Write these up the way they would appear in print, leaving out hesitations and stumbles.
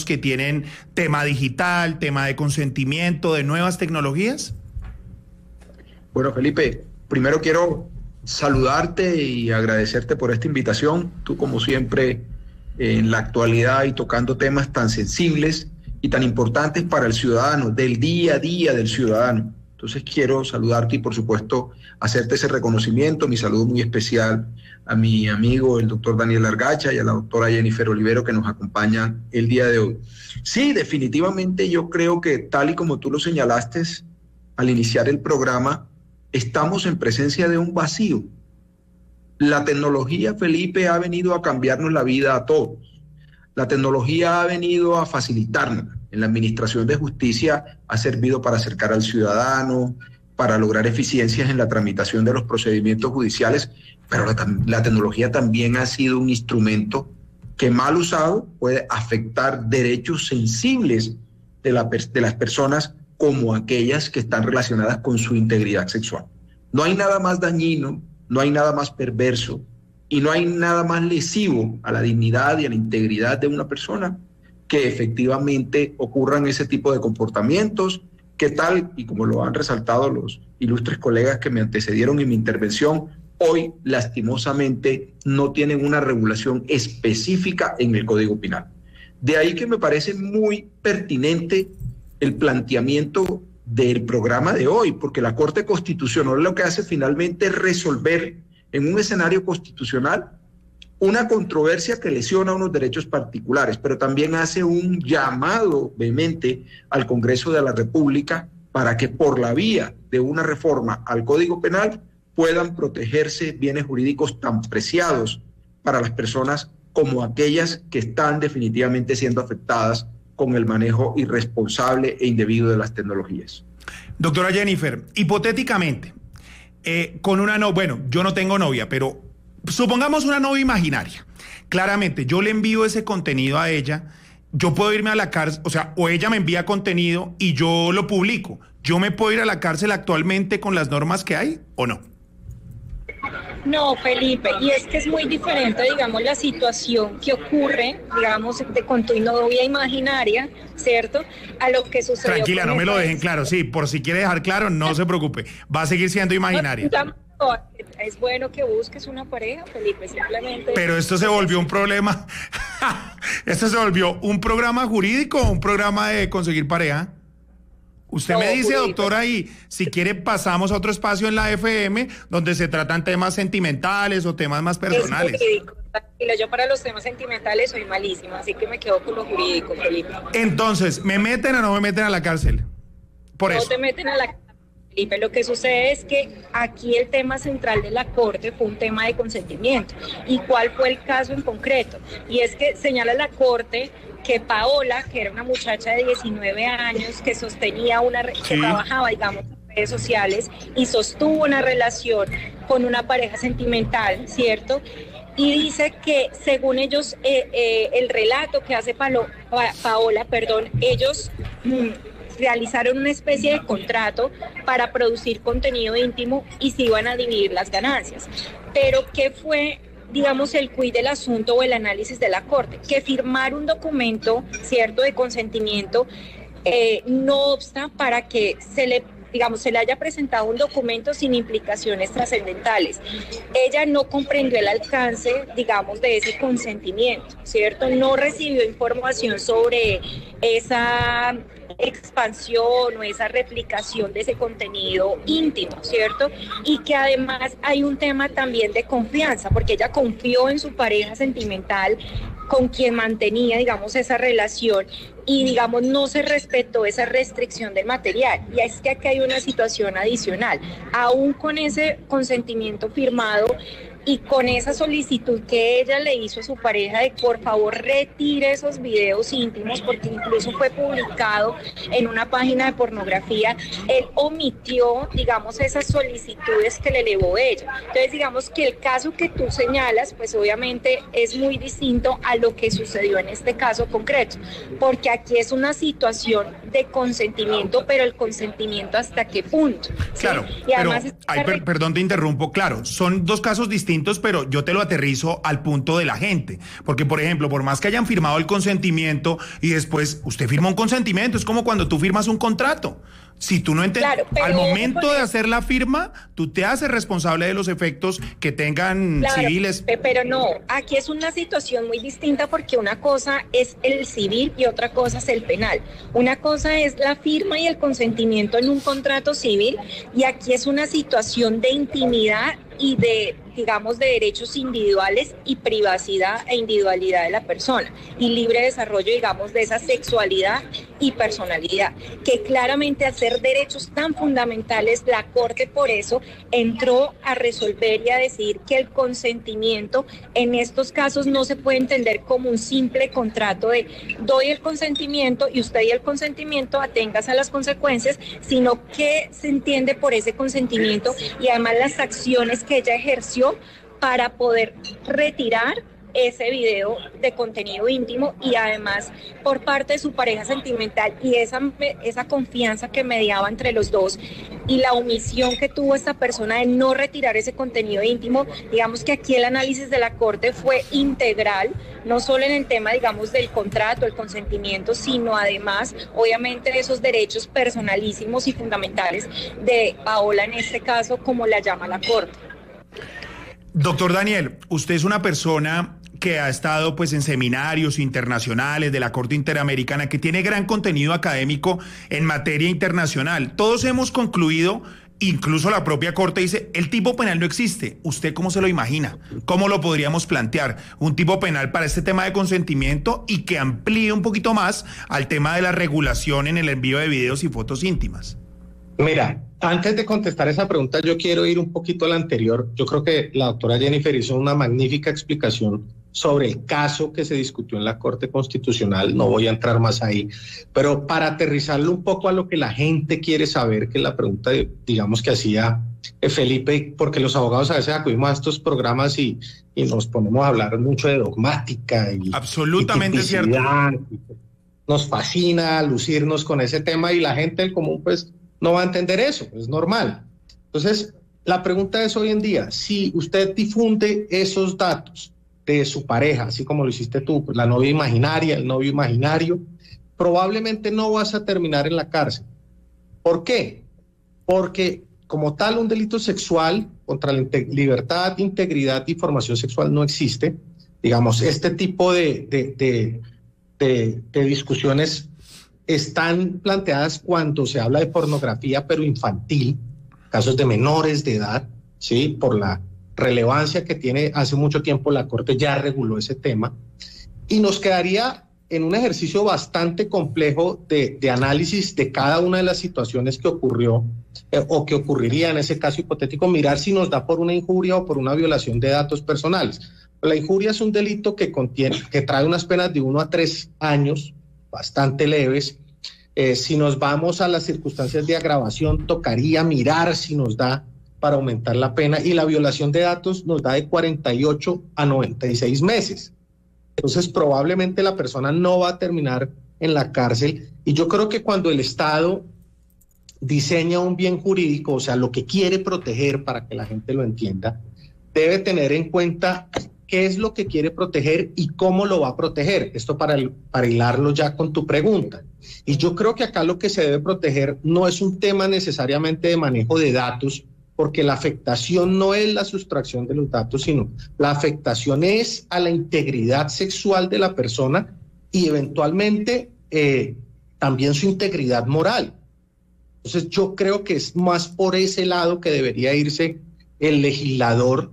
que tienen tema digital, tema de consentimiento, de nuevas tecnologías? Bueno, Felipe, primero quiero saludarte y agradecerte por esta invitación. Tú, como siempre, en la actualidad y tocando temas tan sensibles y tan importantes para el ciudadano, del día a día del ciudadano. Entonces quiero saludarte y, por supuesto, hacerte ese reconocimiento. Mi saludo muy especial a mi amigo, el doctor Daniel Argacha, y a la doctora Jennifer Olivero, que nos acompañan el día de hoy. Sí, definitivamente yo creo que, tal y como tú lo señalaste al iniciar el programa, estamos en presencia de un vacío. La tecnología, Felipe, ha venido a cambiarnos la vida a todos. La tecnología ha venido a facilitarnos. En la administración de justicia ha servido para acercar al ciudadano, para lograr eficiencias en la tramitación de los procedimientos judiciales, pero la tecnología también ha sido un instrumento que, mal usado, puede afectar derechos sensibles de las personas, como aquellas que están relacionadas con su integridad sexual. No hay nada más dañino, no hay nada más perverso y no hay nada más lesivo a la dignidad y a la integridad de una persona que efectivamente ocurran ese tipo de comportamientos que, tal y como lo han resaltado los ilustres colegas que me antecedieron en mi intervención, hoy lastimosamente no tienen una regulación específica en el Código Penal. De ahí que me parece muy pertinente el planteamiento del programa de hoy, porque la Corte Constitucional lo que hace finalmente es resolver en un escenario constitucional una controversia que lesiona unos derechos particulares, pero también hace un llamado vehemente al Congreso de la República para que, por la vía de una reforma al Código Penal, puedan protegerse bienes jurídicos tan preciados para las personas como aquellas que están definitivamente siendo afectadas con el manejo irresponsable e indebido de las tecnologías. Doctora Jennifer, hipotéticamente, bueno, yo no tengo novia, pero supongamos una novia imaginaria. Claramente, yo le envío ese contenido a ella, yo puedo irme a la cárcel, o ella me envía contenido y yo lo publico. ¿Yo me puedo ir a la cárcel actualmente con las normas que hay o no? No, Felipe, y es que es muy diferente, digamos, la situación que ocurre, digamos, con tu novia imaginaria, ¿cierto? A lo que sucedió. Tranquila, no me lo dejen claro, sí, por si quiere dejar claro, no se preocupe, va a seguir siendo imaginaria. No, es bueno que busques una pareja, Felipe, simplemente. Pero esto se volvió un problema, esto se volvió un programa jurídico o un programa de conseguir pareja. Usted no, me dice, doctora, y si quiere pasamos a otro espacio en la FM donde se tratan temas sentimentales o temas más personales. Es jurídico, tranquilo, yo para los temas sentimentales soy malísima, así que me quedo con lo jurídico, Felipe. Entonces, ¿me meten o no me meten a la cárcel? Por eso. No te meten a la cárcel, Felipe. Lo que sucede es que aquí el tema central de la Corte fue un tema de consentimiento. ¿Y cuál fue el caso en concreto? Y es que señala la Corte que Paola, que era una muchacha de 19 años, que sostenía que trabajaba, digamos, en redes sociales y sostuvo una relación con una pareja sentimental, ¿cierto? Y dice que, según ellos, el relato que hace Paola, ellos realizaron una especie de contrato para producir contenido íntimo y se iban a dividir las ganancias. Pero, ¿qué fue, digamos, el quid del asunto o el análisis de la Corte? Que firmar un documento, cierto, de consentimiento no obsta para que se le haya presentado un documento sin implicaciones trascendentales. Ella no comprendió el alcance, digamos, de ese consentimiento, ¿cierto? No recibió información sobre esa expansión o esa replicación de ese contenido íntimo, ¿cierto? Y que además hay un tema también de confianza, porque ella confió en su pareja sentimental con quien mantenía, digamos, esa relación y, digamos, no se respetó esa restricción del material. Y es que aquí hay una situación adicional. Aún con ese consentimiento firmado y con esa solicitud que ella le hizo a su pareja de por favor retire esos videos íntimos, porque incluso fue publicado en una página de pornografía, él omitió, digamos, esas solicitudes que le elevó ella. Entonces, digamos que el caso que tú señalas, pues obviamente es muy distinto a lo que sucedió en este caso concreto, porque aquí es una situación de consentimiento, pero el consentimiento hasta qué punto, ¿sí? Claro, y además pero, perdón, te interrumpo, claro, son dos casos distintos distintos, pero yo te lo aterrizo al punto de la gente. Porque, por ejemplo, por más que hayan firmado el consentimiento y después usted firma un consentimiento, es como cuando tú firmas un contrato. Si tú no entiendes, Claro, al momento de hacer la firma, tú te haces responsable de los efectos que tengan civiles. Pero no, aquí es una situación muy distinta porque una cosa es el civil y otra cosa es el penal. Una cosa es la firma y el consentimiento en un contrato civil y aquí es una situación de intimidad y de, digamos, de derechos individuales y privacidad e individualidad de la persona y libre desarrollo, digamos, de esa sexualidad y personalidad, que claramente al ser derechos tan fundamentales, la Corte por eso entró a resolver y a decir que el consentimiento en estos casos no se puede entender como un simple contrato de doy el consentimiento y usted y el consentimiento aténgase a las consecuencias, sino que se entiende por ese consentimiento y además las acciones que ella ejerció para poder retirar ese video de contenido íntimo y además por parte de su pareja sentimental y esa confianza que mediaba entre los dos y la omisión que tuvo esta persona de no retirar ese contenido íntimo, digamos que aquí el análisis de la Corte fue integral, no solo en el tema, digamos, del contrato, el consentimiento, sino además, obviamente, de esos derechos personalísimos y fundamentales de Paola en este caso, como la llama la Corte. Doctor Daniel, usted es una persona que ha estado pues en seminarios internacionales de la Corte Interamericana, que tiene gran contenido académico en materia internacional. Todos hemos concluido, incluso la propia Corte dice, el tipo penal no existe. ¿Usted cómo se lo imagina? ¿Cómo lo podríamos plantear? Un tipo penal para este tema de consentimiento y que amplíe un poquito más al tema de la regulación en el envío de videos y fotos íntimas. Mira, antes de contestar esa pregunta, yo quiero ir un poquito a la anterior. Yo creo que la doctora Jennifer hizo una magnífica explicación sobre el caso que se discutió en la Corte Constitucional. No voy a entrar más ahí, pero para aterrizarlo un poco a lo que la gente quiere saber, que es la pregunta, digamos, que hacía Felipe, porque los abogados a veces acudimos a estos programas y nos ponemos a hablar mucho de dogmática y absolutamente cierto. Nos fascina lucirnos con ese tema y la gente del común pues no va a entender eso, es normal. Entonces, la pregunta es hoy en día, si usted difunde esos datos de su pareja, así como lo hiciste tú, la novia imaginaria, el novio imaginario, probablemente no vas a terminar en la cárcel. ¿Por qué? Porque como tal un delito sexual contra la libertad, integridad y formación sexual no existe. Digamos, este tipo de discusiones están planteadas cuando se habla de pornografía, pero infantil, casos de menores de edad, ¿sí? Por la relevancia que tiene, hace mucho tiempo la Corte ya reguló ese tema, y nos quedaría en un ejercicio bastante complejo de análisis de cada una de las situaciones que ocurrió o que ocurriría en ese caso hipotético, mirar si nos da por una injuria o por una violación de datos personales. La injuria es un delito que trae unas penas de 1 a 3 años, bastante leves. Si nos vamos a las circunstancias de agravación, tocaría mirar si nos da para aumentar la pena, y la violación de datos nos da de 48 a 96 meses. Entonces probablemente la persona no va a terminar en la cárcel, y yo creo que cuando el Estado diseña un bien jurídico, o sea, lo que quiere proteger, para que la gente lo entienda, debe tener en cuenta qué es lo que quiere proteger y cómo lo va a proteger. Esto para hilarlo ya con tu pregunta. Y yo creo que acá lo que se debe proteger no es un tema necesariamente de manejo de datos, porque la afectación no es la sustracción de los datos, sino la afectación es a la integridad sexual de la persona y eventualmente también su integridad moral. Entonces yo creo que es más por ese lado que debería irse el legislador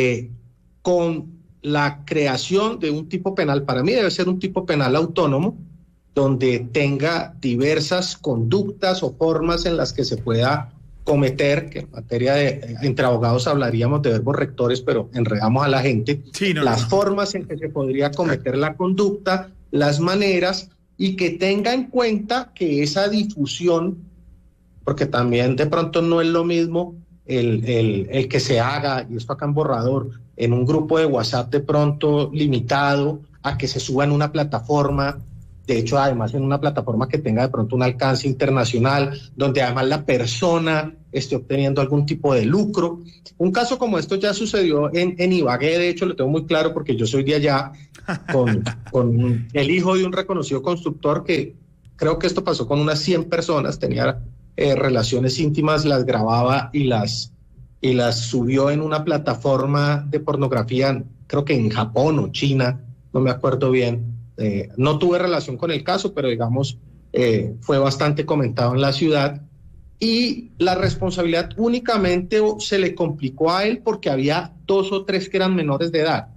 con la creación de un tipo penal. Para mí debe ser un tipo penal autónomo, donde tenga diversas conductas o formas en las que se pueda cometer, que en materia de, entre abogados hablaríamos de verbos rectores, pero enredamos a la gente, formas en que se podría cometer la conducta, las maneras, y que tenga en cuenta que esa difusión, porque también de pronto no es lo mismo el que se haga, y esto acá en borrador, en un grupo de WhatsApp de pronto limitado, a que se suba en una plataforma de hecho además en una plataforma que tenga de pronto un alcance internacional, donde además la persona esté obteniendo algún tipo de lucro. Un caso como esto ya sucedió en Ibagué, de hecho lo tengo muy claro porque yo soy de allá, con el hijo de un reconocido constructor, que creo que esto pasó con unas 100 personas, tenía relaciones íntimas, las grababa y las subió en una plataforma de pornografía, creo que en Japón o China, no me acuerdo bien. No tuve relación con el caso, pero digamos, fue bastante comentado en la ciudad, y la responsabilidad únicamente se le complicó a él porque había 2 o 3 que eran menores de edad.